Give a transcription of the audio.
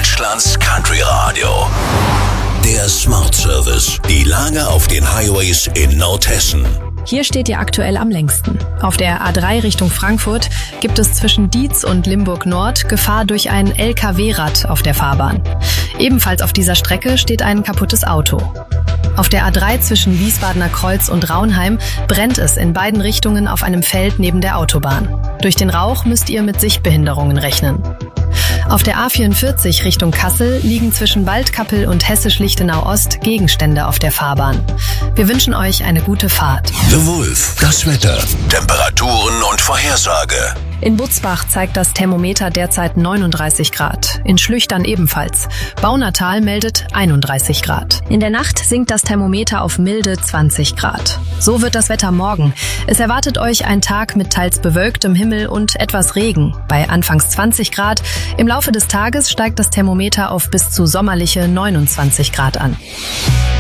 Deutschlands Country Radio. Der Smart Service. Die Lage auf den Highways in Nordhessen. Hier steht ihr aktuell am längsten. Auf der A3 Richtung Frankfurt gibt es zwischen Dietz und Limburg Nord Gefahr durch ein LKW-Rad auf der Fahrbahn. Ebenfalls auf dieser Strecke steht ein kaputtes Auto. Auf der A3 zwischen Wiesbadener Kreuz und Raunheim brennt es in beiden Richtungen auf einem Feld neben der Autobahn. Durch den Rauch müsst ihr mit Sichtbehinderungen rechnen. Auf der A44 Richtung Kassel liegen zwischen Waldkappel und Hessisch-Lichtenau Ost Gegenstände auf der Fahrbahn. Wir wünschen euch eine gute Fahrt. The Wolf, das Wetter, Temperaturen und Vorhersage. In Butzbach zeigt das Thermometer derzeit 39 Grad. In Schlüchtern ebenfalls. Baunatal meldet 31 Grad. In der Nacht sinkt das Thermometer auf milde 20 Grad. So wird das Wetter morgen. Es erwartet euch ein Tag mit teils bewölktem Himmel und etwas Regen. Bei anfangs 20 Grad. Im Laufe des Tages steigt das Thermometer auf bis zu sommerliche 29 Grad an.